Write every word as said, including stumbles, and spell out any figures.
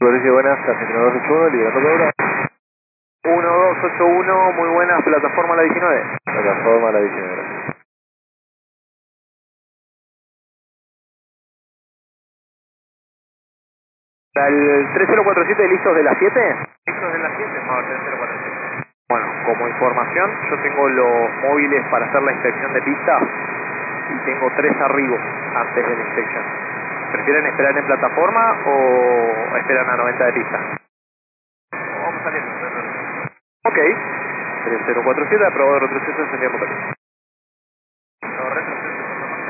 Mauricio, buenas, Argentina dos ocho uno, liberando cobra. uno dos ocho uno, muy buenas, plataforma la diecinueve. Plataforma la diecinueve. ¿Para el tres cero cuatro siete listos de las siete? ¿Listos de las siete? No, tres cero cuatro siete. Bueno, como información, yo tengo los móviles para hacer la inspección de pista y tengo tres arribos antes de la inspección. ¿Prefieren esperar en plataforma o esperan a noventa de pista? Vamos saliendo, no, no, no. Ok. tres cero cuatro siete, aprobado retroceso, encendiendo motor.